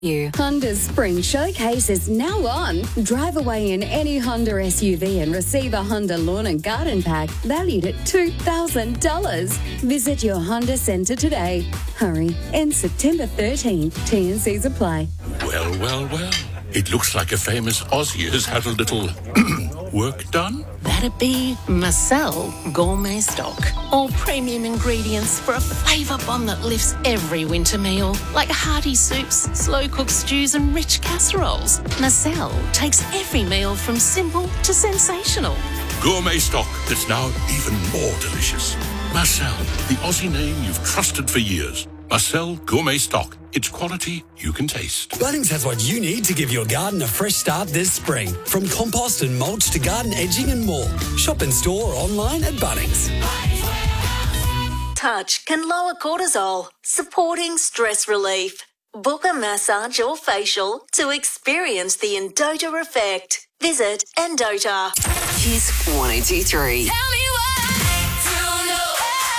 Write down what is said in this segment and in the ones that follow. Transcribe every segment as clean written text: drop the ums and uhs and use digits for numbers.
Honda's Spring Showcase is now on. Drive away in any Honda SUV and receive a Honda Lawn and Garden Pack valued at $2,000. Visit your Honda Centre today. Hurry, end September 13th. T&Cs apply. Well, well, well. It looks like a famous Aussie has had a little work done. That'd be Marcel Gourmet Stock. All premium ingredients for a flavour bomb that lifts every winter meal, like hearty soups, slow-cooked stews and rich casseroles. Marcel takes every meal from simple to sensational. Gourmet stock that's now even more delicious. Marcel, the Aussie name you've trusted for years. Marcel Gourmet Stock. It's quality you can taste. Bunnings has what you need to give your garden a fresh start this spring. From compost and mulch to garden edging and more. Shop in store or online at Bunnings. Touch can lower cortisol, supporting stress relief. Book a massage or facial to experience the Endota effect. Visit Endota. Kiss 1023. Tell me what to know.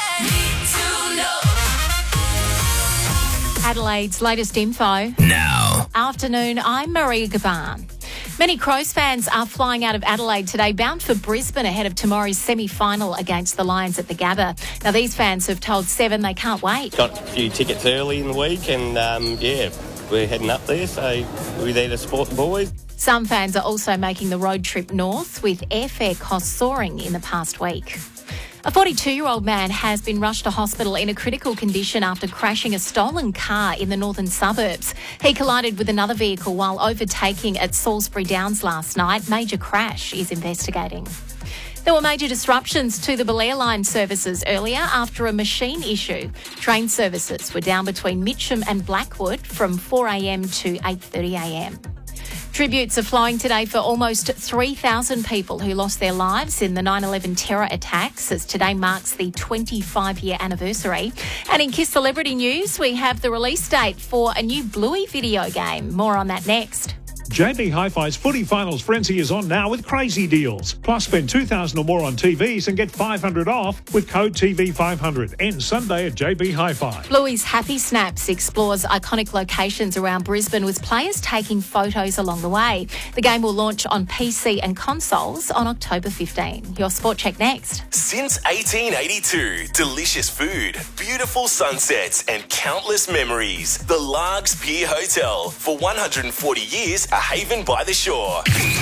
Adelaide's latest info. Now. Afternoon, I'm Maria Gaban. Many Crows fans are flying out of Adelaide today, bound for Brisbane ahead of tomorrow's semi-final against the Lions at the Gabba. Now, these fans have told Seven they can't wait. Got a few tickets early in the week and, we're heading up there, so we're there to support the boys. Some fans are also making the road trip north, with airfare costs soaring in the past week. A 42-year-old man has been rushed to hospital in a critical condition after crashing a stolen car in the northern suburbs. He collided with another vehicle while overtaking at Salisbury Downs last night. Major Crash is investigating. There were major disruptions to the Belair Line services earlier after a machine issue. Train services were down between Mitcham and Blackwood from 4 a.m. to 8:30 a.m. Tributes are flowing today for almost 3,000 people who lost their lives in the 9/11 terror attacks, as today marks the 25-year anniversary. And in Kiss Celebrity News, we have the release date for a new Bluey video game. More on that next. JB Hi-Fi's Footy Finals Frenzy is on now with crazy deals. Plus, spend $2,000 or more on TVs and get $500 off with code TV500. Ends Sunday at JB Hi-Fi. Bluey's Happy Snaps explores iconic locations around Brisbane with players taking photos along the way. The game will launch on PC and consoles on October 15. Your Sport Check next. Since 1882, delicious food, beautiful sunsets and countless memories. The Largs Pier Hotel. For 140 years, a haven by the shore.